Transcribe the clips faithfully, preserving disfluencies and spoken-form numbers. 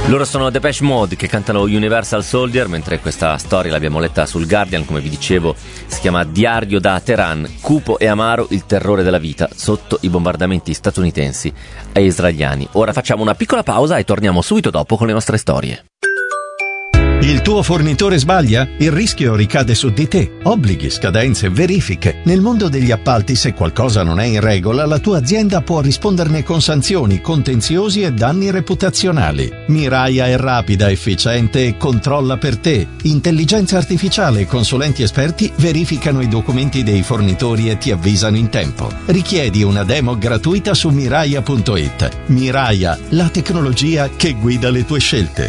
Loro sono Depeche Mode che cantano Universal Soldier, mentre questa storia l'abbiamo letta sul Guardian, come vi dicevo, si chiama Diario da Teheran, cupo e amaro il terrore della vita sotto i bombardamenti statunitensi e israeliani. Ora facciamo una piccola pausa e torniamo subito dopo con le nostre storie. Il tuo fornitore sbaglia? Il rischio ricade su di te. Obblighi, scadenze, verifiche. Nel mondo degli appalti, se qualcosa non è in regola, la tua azienda può risponderne con sanzioni, contenziosi e danni reputazionali. Miraia è rapida, efficiente e controlla per te. Intelligenza artificiale e consulenti esperti verificano i documenti dei fornitori e ti avvisano in tempo. Richiedi una demo gratuita su miraia punto it. Miraia, la tecnologia che guida le tue scelte.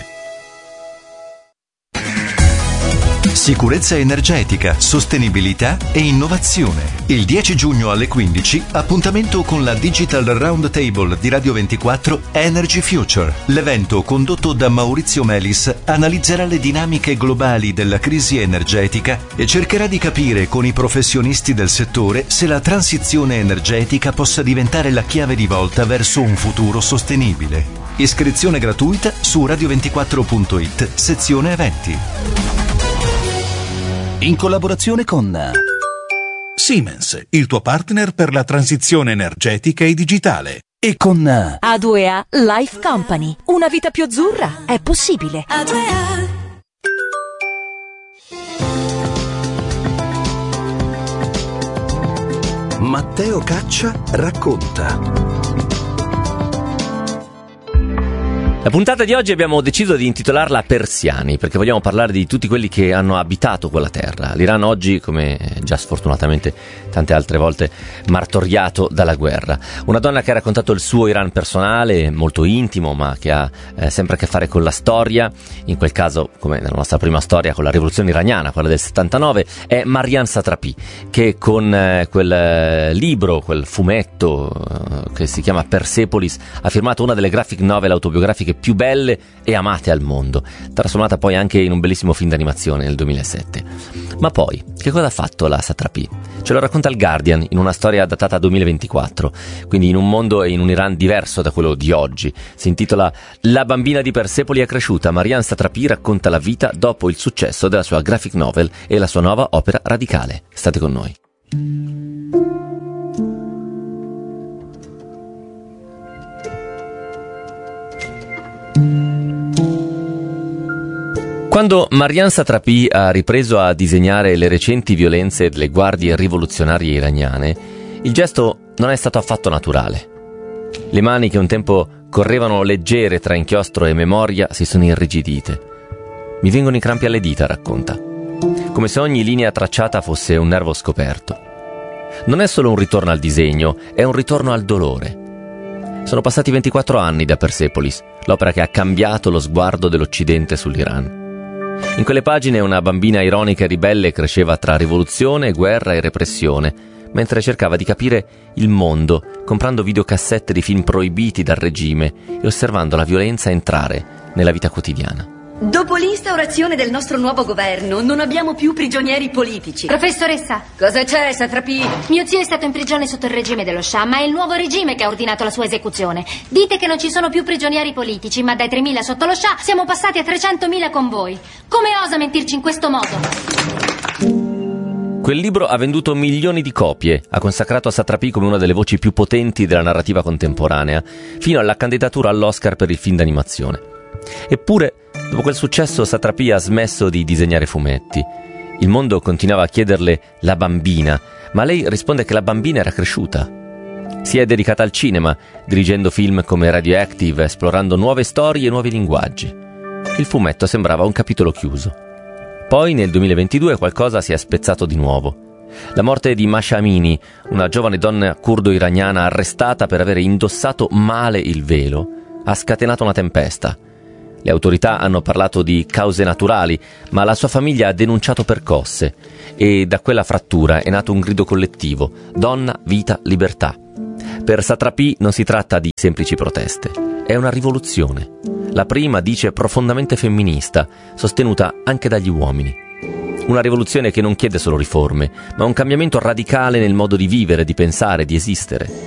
Sicurezza energetica, sostenibilità e innovazione. Il dieci giugno alle quindici, appuntamento con la Digital Roundtable di Radio ventiquattro Energy Future. L'evento, condotto da Maurizio Melis, analizzerà le dinamiche globali della crisi energetica e cercherà di capire con i professionisti del settore se la transizione energetica possa diventare la chiave di volta verso un futuro sostenibile. Iscrizione gratuita su radio ventiquattro punto it, sezione eventi. In collaborazione con Siemens, il tuo partner per la transizione energetica e digitale. E con A due A Life Company. Una vita più azzurra è possibile. A due A. Matteo Caccia racconta. La puntata di oggi abbiamo deciso di intitolarla Persiani, perché vogliamo parlare di tutti quelli che hanno abitato quella terra. L'Iran oggi, come già sfortunatamente tante altre volte, martoriato dalla guerra. Una donna che ha raccontato il suo Iran personale, molto intimo, ma che ha eh, sempre a che fare con la storia, in quel caso, come nella nostra prima storia, con la rivoluzione iraniana, quella del settantanove, è Marjan Satrapi, che con eh, quel eh, libro, quel fumetto eh, che si chiama Persepolis, ha firmato una delle graphic novel autobiografiche più belle e amate al mondo, trasformata poi anche in un bellissimo film d'animazione nel duemilasette. Ma poi, che cosa ha fatto la Satrapi? Ce lo racconta il Guardian in una storia datata duemilaventiquattro, quindi in un mondo e in un Iran diverso da quello di oggi. Si intitola La bambina di Persepoli è cresciuta. Marjan Satrapi racconta la vita dopo il successo della sua graphic novel e la sua nuova opera radicale. State con noi. Quando Marjan Satrapi ha ripreso a disegnare le recenti violenze delle guardie rivoluzionarie iraniane, il gesto non è stato affatto naturale. Le mani che un tempo correvano leggere tra inchiostro e memoria si sono irrigidite. Mi vengono i crampi alle dita, racconta, come se ogni linea tracciata fosse un nervo scoperto. Non è solo un ritorno al disegno, è un ritorno al dolore. Sono passati ventiquattro anni da Persepolis, l'opera che ha cambiato lo sguardo dell'Occidente sull'Iran. In quelle pagine una bambina ironica e ribelle cresceva tra rivoluzione, guerra e repressione, mentre cercava di capire il mondo, comprando videocassette di film proibiti dal regime e osservando la violenza entrare nella vita quotidiana. Dopo l'instaurazione del nostro nuovo governo non abbiamo più prigionieri politici. Professoressa, cosa c'è, Satrapi? Mio zio è stato in prigione sotto il regime dello Shah, ma è il nuovo regime che ha ordinato la sua esecuzione. Dite che non ci sono più prigionieri politici, ma dai tremila sotto lo Shah siamo passati a trecentomila con voi. Come osa mentirci in questo modo? Quel libro ha venduto milioni di copie, ha consacrato a Satrapi come una delle voci più potenti della narrativa contemporanea, fino alla candidatura all'Oscar per il film d'animazione. Eppure, dopo quel successo, Satrapi ha smesso di disegnare fumetti. Il mondo continuava a chiederle la bambina, ma lei risponde che la bambina era cresciuta. Si è dedicata al cinema, dirigendo film come Radioactive, esplorando nuove storie e nuovi linguaggi. Il fumetto sembrava un capitolo chiuso. Poi, nel duemilaventidue, qualcosa si è spezzato di nuovo. La morte di Masha Amini, una giovane donna curdo-iraniana arrestata per aver indossato male il velo, ha scatenato una tempesta. Le autorità hanno parlato di cause naturali, ma la sua famiglia ha denunciato percosse e da quella frattura è nato un grido collettivo: donna, vita, libertà. Per Satrapi non si tratta di semplici proteste, è una rivoluzione. La prima, dice, profondamente femminista, sostenuta anche dagli uomini. Una rivoluzione che non chiede solo riforme, ma un cambiamento radicale nel modo di vivere, di pensare, di esistere.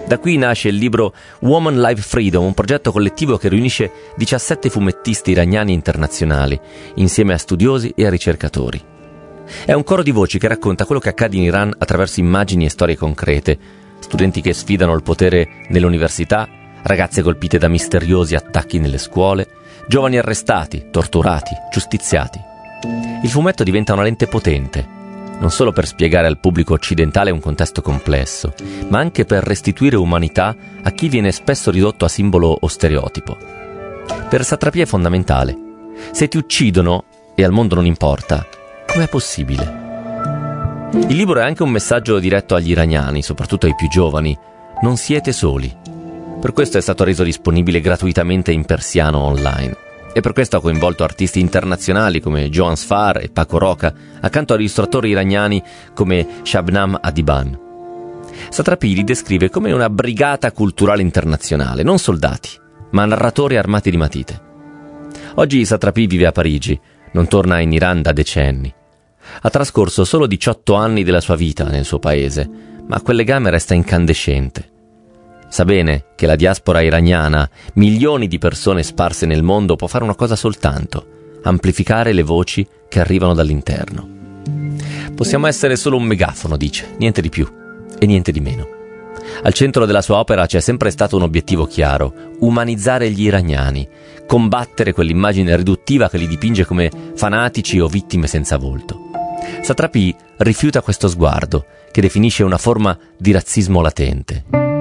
Da qui nasce il libro Woman Life Freedom, un progetto collettivo che riunisce diciassette fumettisti iraniani internazionali, insieme a studiosi e a ricercatori. È un coro di voci che racconta quello che accade in Iran attraverso immagini e storie concrete, studenti che sfidano il potere nelle università, ragazze colpite da misteriosi attacchi nelle scuole, giovani arrestati, torturati, giustiziati. Il fumetto diventa una lente potente, non solo per spiegare al pubblico occidentale un contesto complesso, ma anche per restituire umanità a chi viene spesso ridotto a simbolo o stereotipo. Per Satrapi è fondamentale. Se ti uccidono e al mondo non importa, com'è possibile? Il libro è anche un messaggio diretto agli iraniani, soprattutto ai più giovani. Non siete soli. Per questo è stato reso disponibile gratuitamente in persiano online. E per questo ha coinvolto artisti internazionali come Joan Sfar e Paco Roca, accanto a illustratori iraniani come Shabnam Adiban. Satrapi li descrive come una brigata culturale internazionale, non soldati, ma narratori armati di matite. Oggi Satrapi vive a Parigi, non torna in Iran da decenni. Ha trascorso solo diciotto anni della sua vita nel suo paese, ma quel legame resta incandescente. Sa bene che la diaspora iraniana, milioni di persone sparse nel mondo, può fare una cosa soltanto: amplificare le voci che arrivano dall'interno. Possiamo essere solo un megafono, dice, niente di più e niente di meno. Al centro della sua opera c'è sempre stato un obiettivo chiaro: umanizzare gli iraniani, combattere quell'immagine riduttiva che li dipinge come fanatici o vittime senza volto. Satrapi rifiuta questo sguardo, che definisce una forma di razzismo latente.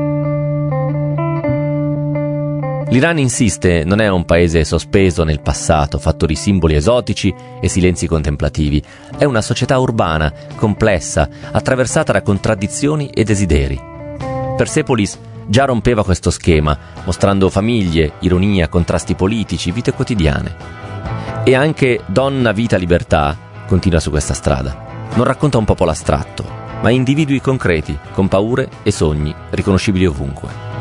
L'Iran, insiste, non è un paese sospeso nel passato, fatto di simboli esotici e silenzi contemplativi. È una società urbana, complessa, attraversata da contraddizioni e desideri. Persepolis già rompeva questo schema, mostrando famiglie, ironia, contrasti politici, vite quotidiane. E anche Donna, Vita, Libertà continua su questa strada. Non racconta un popolo astratto, ma individui concreti, con paure e sogni riconoscibili ovunque.